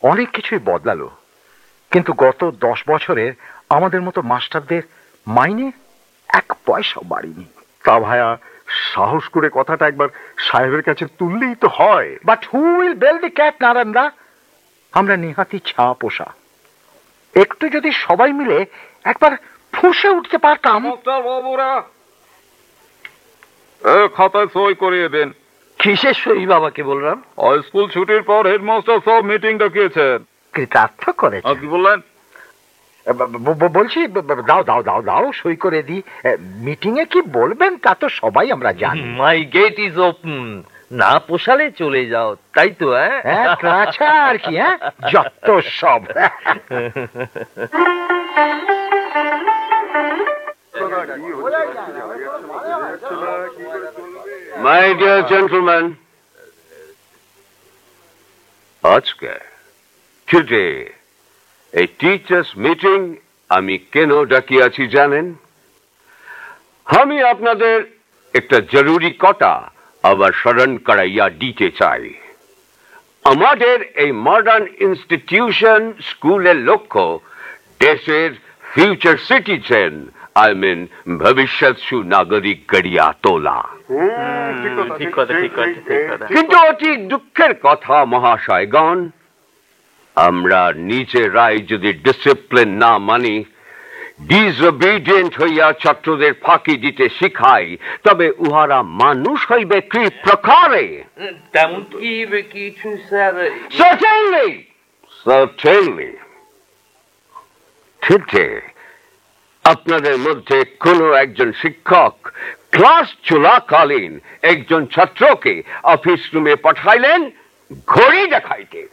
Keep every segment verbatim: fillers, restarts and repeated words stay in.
অনেক কিছুই বদলালো, কিন্তু গত দশ বছরে আমাদের মতো মাস্টারদের মাইনে এক পয়সাও বাড়েনি। তা ভাইয়া, সাহস করে কথাটা একবার সাহেবের কাছে তুললেই তো হয়। But who will bell the cat নারায়ণদা? আমরা নেহাতি ছা পোষা। একটু যদি সবাই মিলে একবার ফুঁসে উঠতে পারতাম। বাবুরা, খাতায় সই করিয়ে দেন। কিসের সই বাবাকে বললাম? স্কুল ছুটির পর হেডমাস্টার সব মিটিং ডাকিয়েছেন। কৃতার্থ করেছে। কি বললেন? বলছি দাও দাও দাও দাও সই করে দি। মিটিং এ কি বলবেন তা তো সবাই আমরা জানি। মাই গেট ইজ ওপেন। না পোষালে চলে যাও, তাই তো? হ্যাঁ, আচ্ছা আর কি। হ্যাঁ, যত সব। My dear gentlemen, আজকে today a teachers meeting আমি কেন ডাকিয়াছি জানেন? আমি আপনাদের একটা জরুরি কথা আবার স্মরণ করাইয়া দিতে চাই। আমাদের এই মডার্ন ইনস্টিটিউশন স্কুলের লক্ষ্য দেশের ফিউচার সিটিজেন, আই মিন ভবিষ্যৎ সুনাগরিক গড়িয়া তোলা। কিন্তু অতি দুঃখের কথা মহাশয়গণ, আমরা নিজেরাই যদি ডিসিপ্লিন না মানি, ডিসঅবিডিয়েন্ট হইয়া ছাত্রদের ফাঁকি দিতে শিখাই, তবে উহারা মানুষ হইবে কি প্রকারে? তেমন কি কিছু স্যার? Certainly, certainly. ঠিক আপনাদের মধ্যে কোন একজন শিক্ষক ক্লাস চলাকালীন একজন ছাত্রকে অফিস রুমে পাঠাইলেন ঘড়ি দেখাইতে।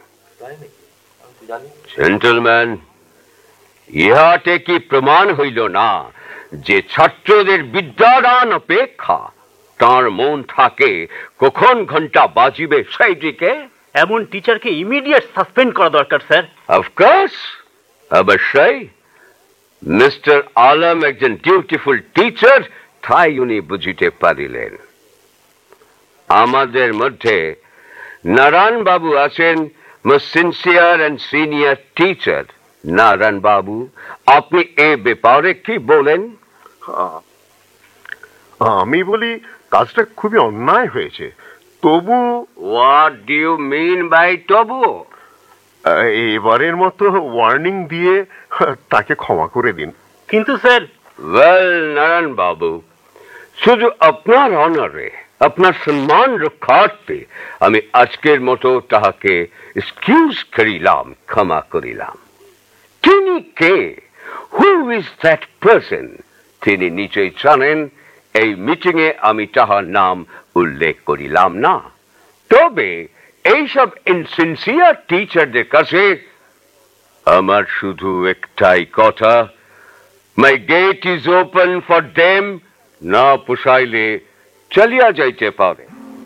জেন্টলম্যান, ইহাতে কি প্রমাণ হইল না যে ছাত্রদের বিদ্যাদান অপেক্ষা তার মন থাকে কখন ঘন্টা বাজিবে সেই দিকে? এমন টিচারকে ইমিডিয়েট সাসপেন্ড করা দরকার স্যার। অফকোর্স, অবশ্যই। মিস্টার আলম একজন ডিউটিফুল টিচার, তাই উনি বুঝিতে পারিলেন। আমাদের মধ্যে নারায়ণ বাবু আছেন most sincere and senior teacher. Narayan বাবু, আপনি এ ব্যাপারে কি বলেন? আমি বলি কাজটা খুবই অন্যায় হয়েছে, তবু। What do you mean by তবু? এবারের মতো ওয়ার্নিং দিয়ে তাকে ক্ষমা করে দিন। কিন্তু স্যার। ওয়েল নারায়ণ বাবু, শুধু আপনার অনারে, আপনার সম্মান রক্ষার্থে আমি আজকের মতো তাহাকে এক্সকিউজ করিলাম, ক্ষমা করিলাম। তিনি কে? Who is that person? তিনি নিশ্চয়ই জানেন এই মিটিং এ আমি তাহার নাম উল্লেখ করিলাম না। তবে এইসব ইনসিনসিয়ার টিচারদের কাছে আমার শুধু একটাই কথা, মাই gate is open for them. না পোষাইলে চলিয়া যাইতে পারে।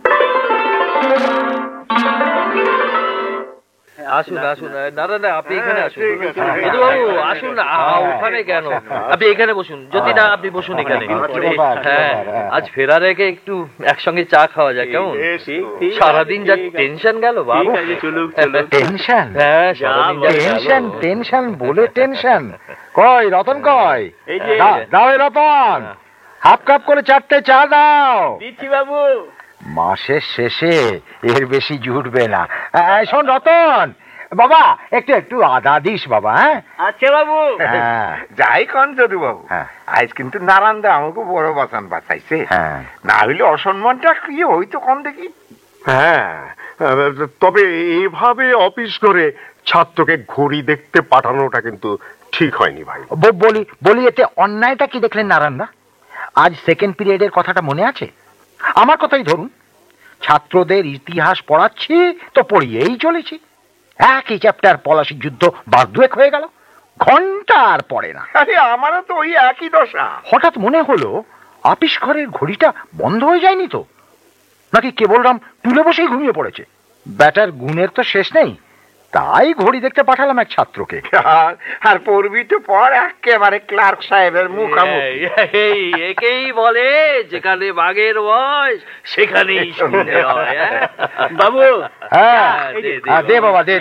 আসুন আসুন, না না আপনি এখানে আসুন। বাবু আসুন না, ওখানে কেন? আপনি এখানে বসুন। যদি না আপনি বসুন এখানে। হ্যাঁ, আজ ফেরার আগে একটু একসঙ্গে চা খাওয়া যায়, কেমন? সারাদিন যা টেনশন গেল বাবু। টেনশন? হ্যাঁ, টেনশন টেনশন বলে টেনশন। কই রতন, কই দাও এ রতন, হাফ কাপ করে চারটে চা দাও। দিচ্ছি বাবু। মাসের শেষে এর বেশি জুটবে না। শোন রতন বাবা, একটু একটু আদা দিস বাবা। হ্যাঁ আচ্ছা বাবু। যাই কন যদু বাবু, আজ কিন্তু নারায়ণদা আমাকে বড় বাঁচান বাঁচাইছে। না হইলে অসম্মানটা কি হইতো কম দেখি। হ্যাঁ, তবে এভাবে অফিস করে ছাত্রকে ঘড়ি দেখতে পাঠানোটা কিন্তু ঠিক হয়নি ভাই। বলি বলি এতে অন্যায়টা কি দেখলেন নারায়ণদা? আজ সেকেন্ড পিরিয়ডের কথাটা মনে আছে? আমার কথাই ধরুন, ছাত্রদের ইতিহাস পড়াচ্ছি তো পড়িয়েই চলেছি। একই চ্যাপ্টার পলাশির যুদ্ধ বার দুয়েক হয়ে গেল, ঘন্টা আর পড়ে না। আরে আমারও তো ওই একই দশা। হঠাৎ মনে হলো আপিস ঘরের ঘড়িটা বন্ধ হয়ে যায়নি তো, নাকি কেবলরাম তুলে বসেই ঘুমিয়ে পড়েছে। ব্যাটার গুণের তো শেষ নেই, তাই ঘড়ি দেখতে পাঠালাম এক ছাত্রকে। আর পড়বি তো পর একেবারে ক্লার্ক সাহেবের মুখামুখি। একেই বলে যেখানে বাঘের বয়স সেখানেই সন্ধে হয়। বাবু, হ্যাঁ দে বাবা দে।